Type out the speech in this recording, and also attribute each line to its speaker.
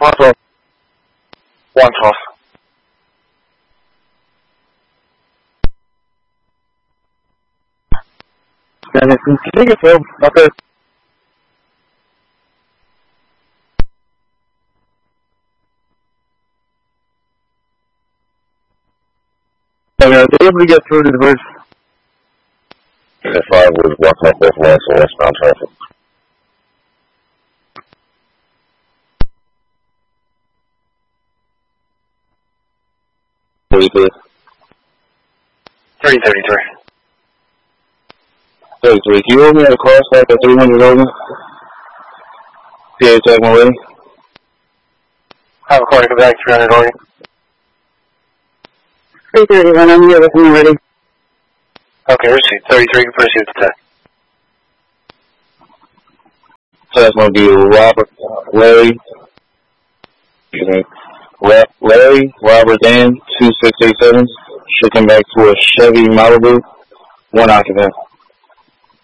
Speaker 1: 112. 112.
Speaker 2: Take it, Phil. Okay. They're able to get through to the bridge.
Speaker 3: Unit 5 was blocking up both lanes for westbound traffic.
Speaker 1: Thirty-three.
Speaker 3: 33. Can you roll me at a cross back at 300 over? PA tag one ready?
Speaker 1: I'm recording back 300 Oregon.
Speaker 2: 331, I'm here with him already.
Speaker 1: Okay, receipt. 33, proceed with the tag.
Speaker 3: So that's going to be Larry, Robert Dan, 2687. Should come back to a Chevy Malibu, 1 occupant.